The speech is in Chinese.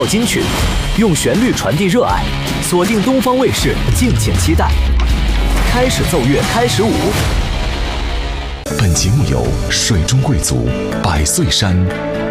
金曲，用旋律传递热爱，锁定东方卫视，敬请期待。开始奏乐，开始舞。 本节目由水中贵族百岁山